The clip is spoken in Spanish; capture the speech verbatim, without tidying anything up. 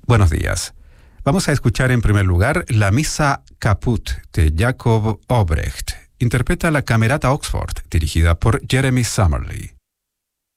Buenos días. Vamos a escuchar en primer lugar la Misa Caput de Jacob Obrecht. Interpreta la Camerata Oxford, dirigida por Jeremy Summerly.